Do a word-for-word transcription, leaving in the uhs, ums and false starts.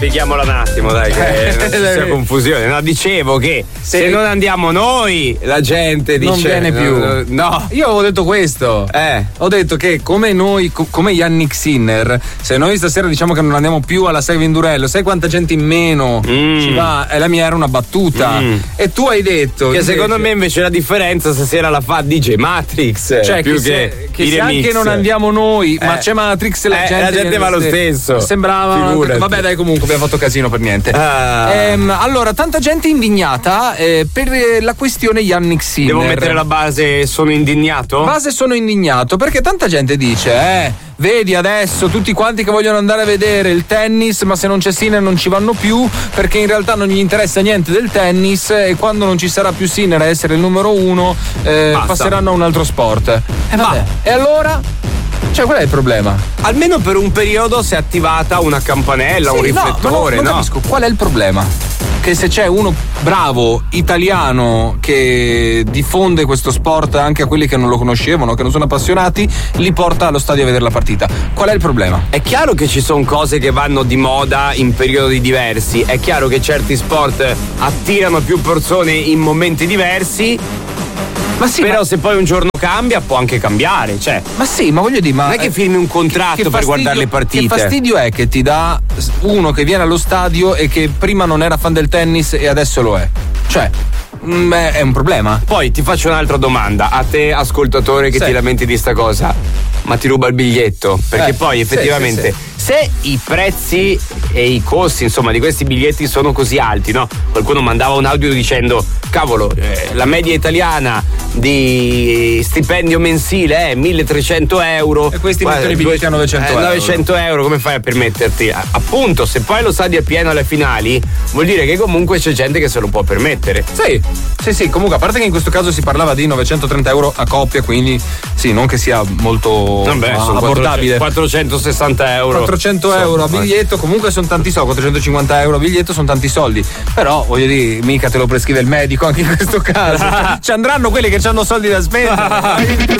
Spieghiamola un attimo, dai, che non ci sia confusione. No, dicevo che se, se non andiamo noi, la gente dice non viene più. No, no. Io ho detto questo. Eh. Ho detto che come noi, co- come Yannick Sinner, se noi stasera diciamo che non andiamo più alla Sei Vendurello, sai quanta gente in meno mm. ci va? E la mia era una battuta. Mm. E tu hai detto che invece, secondo me invece la differenza stasera la fa D J Matrix. Cioè più che, che, se, che se anche non andiamo noi, eh. ma c'è Matrix, la eh, gente, la gente va lo stesso. Sembrava. Figurati. Vabbè, dai, comunque abbiamo fatto casino per niente. Ah. Ehm, allora, tanta gente indignata eh, per la questione Yannick Sinner. Devo mettere la base sono indignato? Base sono indignato perché tanta gente dice eh vedi adesso tutti quanti che vogliono andare a vedere il tennis, ma se non c'è Sinner non ci vanno più perché in realtà non gli interessa niente del tennis e quando non ci sarà più Sinner a essere il numero uno eh, passeranno a un altro sport. E vabbè. Ah. E allora? Cioè, qual è il problema? Almeno per un periodo si è attivata una campanella, sì, un riflettore, no? no? Non capisco, qual è il problema? Che se c'è uno bravo italiano che diffonde questo sport anche a quelli che non lo conoscevano, che non sono appassionati, li porta allo stadio a vedere la partita. Qual è il problema? È chiaro che ci sono cose che vanno di moda in periodi diversi, è chiaro che certi sport attirano più persone in momenti diversi. Ma sì, però ma... se poi un giorno cambia può anche cambiare, cioè. Ma sì, ma voglio dire, ma non è che firmi un contratto che, che per guardare le partite. Che fastidio è che ti dà uno che viene allo stadio e che prima non era fan del tennis e adesso lo è? Cioè, mh, è un problema. Poi ti faccio un'altra domanda, a te ascoltatore che sì. ti lamenti di sta cosa, ma ti ruba il biglietto? Perché eh, poi effettivamente sì, sì, sì. se i prezzi e i costi insomma di questi biglietti sono così alti, no? Qualcuno mandava un audio dicendo cavolo, eh, la media italiana di stipendio mensile è milletrecento euro e questi mettono i biglietti a novecento euro. novecento euro, come fai a permetterti? Appunto, se poi lo stadio è pieno alle finali vuol dire che comunque c'è gente che se lo può permettere. Sì, sì, sì, comunque a parte che in questo caso si parlava di novecentotrenta euro a coppia, quindi sì, non che sia molto Vabbè, uh, abbordabile. quattrocentosessanta euro quattrocento euro a biglietto, comunque sono tanti soldi, quattrocentocinquanta euro a biglietto sono tanti soldi, però voglio dire, mica te lo prescrive il medico anche in questo caso. Ci andranno quelli che hanno soldi da spendere.